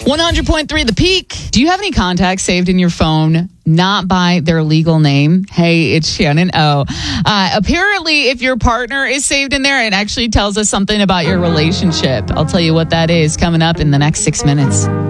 100.3 The Peak. Do you have any contacts saved in your phone not by their legal name? Hey, it's Shannon O. Apparently, if your partner is saved in there, it actually tells us something about your relationship. I'll tell you what that is coming up in the next 6 minutes.